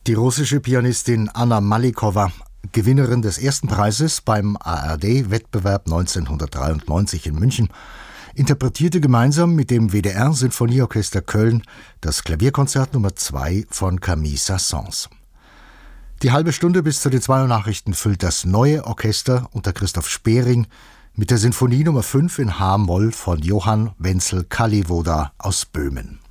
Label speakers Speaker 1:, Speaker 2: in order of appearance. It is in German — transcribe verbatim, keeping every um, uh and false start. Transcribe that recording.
Speaker 1: Die russische Pianistin Anna Malikowa, Gewinnerin des ersten Preises beim A R D-Wettbewerb neunzehnhundertdreiundneunzig in München, interpretierte gemeinsam mit dem W D R-Sinfonieorchester Köln das Klavierkonzert Nummer zwei von Camille Saint-Saëns. Die halbe Stunde bis zu den zwei Uhr Nachrichten füllt das neue Orchester unter Christoph Spering mit der Sinfonie Nummer fünf in H-Moll von Johann Wenzel Kalliwoda aus Böhmen.